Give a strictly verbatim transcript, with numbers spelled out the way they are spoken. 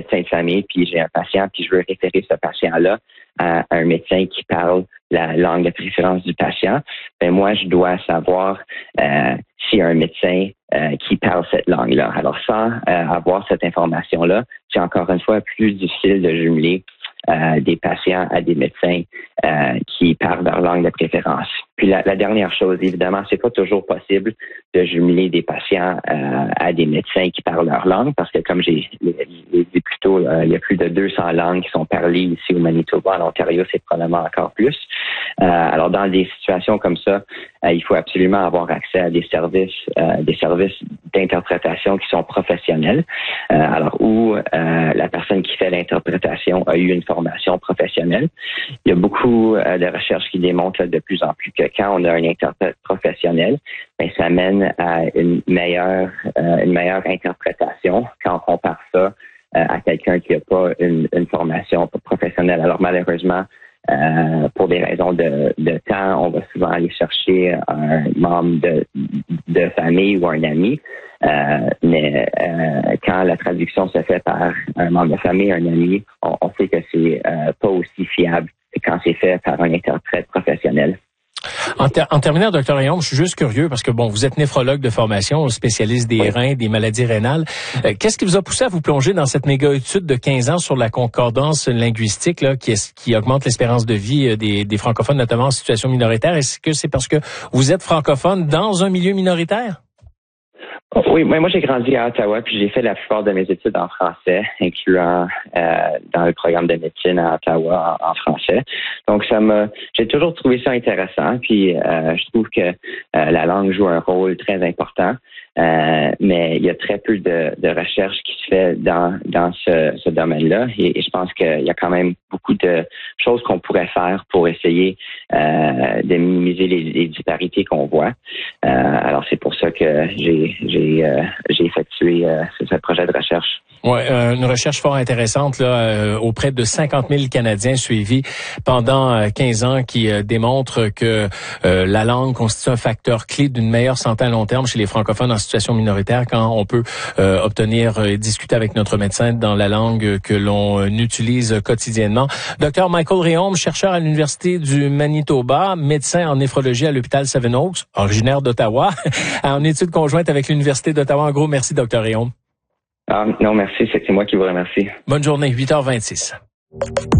médecin de famille, puis j'ai un patient, puis je veux référer ce patient-là à un médecin qui parle la langue de préférence du patient, ben moi, je dois savoir euh, s'il y a un médecin euh, qui parle cette langue-là. Alors, sans euh, avoir cette information-là, c'est encore une fois plus difficile de jumeler euh, des patients à des médecins euh, qui parlent leur langue de préférence. Puis la, la dernière chose, évidemment, c'est pas toujours possible de jumeler des patients euh, à des médecins qui parlent leur langue, parce que comme j'ai dit plus tôt, euh, il y a plus de deux cents langues qui sont parlées ici au Manitoba. En Ontario, c'est probablement encore plus. Euh, alors, dans des situations comme ça, euh, il faut absolument avoir accès à des services, euh, des services d'interprétation qui sont professionnels. Euh, alors, où euh, la personne qui fait l'interprétation a eu une formation professionnelle. Il y a beaucoup euh, de recherches qui démontrent là, de plus en plus que quand on a un interprète professionnel, ben, ça mène à une meilleure, euh, une meilleure interprétation quand on compare ça euh, à quelqu'un qui n'a pas une, une formation professionnelle. Alors, malheureusement, Euh, pour des raisons de, de temps, on va souvent aller chercher un membre de, de famille ou un ami. Euh, mais euh, quand la traduction se fait par un membre de famille, un ami, on, on sait que c'est euh, pas aussi fiable que quand c'est fait par un interprète professionnel. En, ter- en terminant, docteur Réaume, je suis juste curieux parce que bon, vous êtes néphrologue de formation, spécialiste des oui. reins, des maladies rénales. Euh, qu'est-ce qui vous a poussé à vous plonger dans cette méga-étude de quinze ans sur la concordance linguistique là, qui, est, qui augmente l'espérance de vie des, des francophones, notamment en situation minoritaire? Est-ce que c'est parce que vous êtes francophone dans un milieu minoritaire? Oui, moi j'ai grandi à Ottawa, puis j'ai fait la plupart de mes études en français, incluant euh, dans le programme de médecine à Ottawa en, en français. Donc ça m'a, j'ai toujours trouvé ça intéressant, puis euh, je trouve que euh, la langue joue un rôle très important. Euh, mais il y a très peu de, de recherche qui se fait dans dans ce, ce domaine-là, et, et je pense qu'il y a quand même beaucoup de choses qu'on pourrait faire pour essayer euh, de minimiser les, les disparités qu'on voit. Euh, alors c'est pour ça que j'ai j'ai euh, j'ai effectué euh, ce, ce projet de recherche. Ouais, euh, une recherche fort intéressante là euh, auprès de cinquante mille Canadiens suivis pendant euh, quinze ans qui euh, démontre que euh, la langue constitue un facteur clé d'une meilleure santé à long terme chez les francophones en situation minoritaire quand on peut euh, obtenir et euh, discuter avec notre médecin dans la langue que l'on euh, utilise quotidiennement. Docteur Michael Réaume, chercheur à l'Université du Manitoba, médecin en néphrologie à l'hôpital Seven Oaks, originaire d'Ottawa, en études conjointes avec l'Université d'Ottawa. En gros, merci docteur Réaume. Ah, non, merci, c'est moi qui vous remercie. Bonne journée, huit heures vingt-six.